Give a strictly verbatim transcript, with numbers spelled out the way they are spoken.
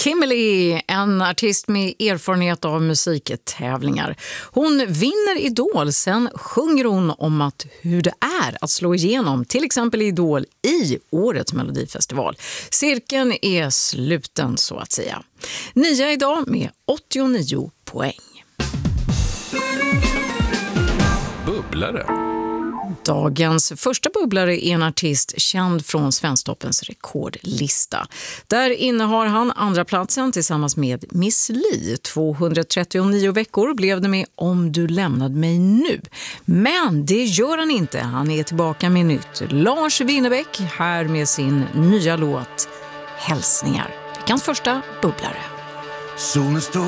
Kimberly, en artist med erfarenhet av musiktävlingar. Hon vinner Idol, sen sjunger hon om att hur det är att slå igenom till exempel Idol i årets Melodifestival. Cirkeln är sluten så att säga. Nia idag med åttionio poäng. Bubblare. Dagens första bubblare är en artist känd från Svensktoppens rekordlista. Där innehar han andra platsen tillsammans med Miss Li. tvåhundratrettionio veckor blev det med Om du lämnade mig nu. Men det gör han inte. Han är tillbaka med nytt. Lars Winnerbäck här med sin nya låt Hälsningar. Veckans första bubblare. Solen står